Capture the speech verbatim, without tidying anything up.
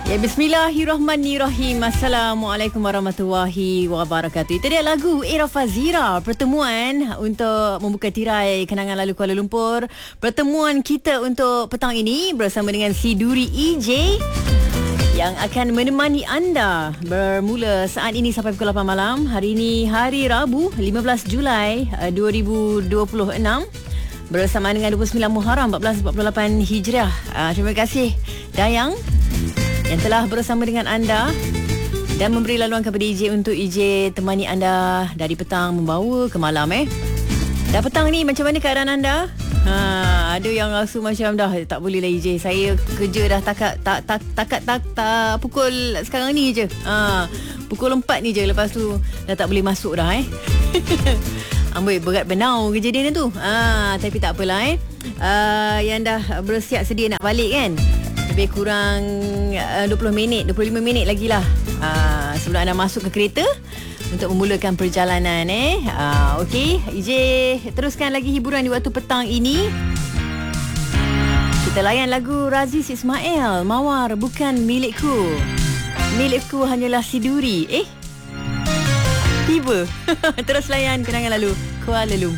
Ya, bismillahirrahmanirrahim. Assalamualaikum warahmatullahi wabarakatuh. Itu dia lagu Era Fazira, pertemuan untuk membuka tirai kenangan lalu Kuala Lumpur. Pertemuan kita untuk petang ini bersama dengan si Duri E J yang akan menemani anda bermula saat ini sampai pukul lapan malam. Hari ini hari Rabu, lima belas Julai dua ribu dua puluh enam, bersama dengan dua puluh sembilan Muharram empat belas empat puluh lapan Hijriah. Uh, terima kasih Dayang yang telah bersama dengan anda dan memberi laluan kepada E J untuk E J temani anda dari petang membawa ke malam. Eh, dah petang ni, macam mana keadaan anda? Ha, ada yang rasa macam dah tak boleh lah E J, saya kerja dah takat tak tak takat tak, tak pukul sekarang ni je. Ha, pukul empat ni je, lepas tu dah tak boleh masuk dah eh. Amboi, berat benau kejadian tu. Ha, tapi tak apalah eh. Uh, yang dah bersiap sedia nak balik kan? Lebih kurang uh, dua puluh minit, dua puluh lima minit lagi lah uh, sebelum anda masuk ke kereta untuk memulakan perjalanan eh. Uh, Okey, E J teruskan lagi hiburan di waktu petang ini. Kita layan lagu Raziz Ismail, Mawar Bukan Milikku. Milikku hanyalah si Duri. Eh, tiba. Terus layan kenangan lalu Kuala Lumpur.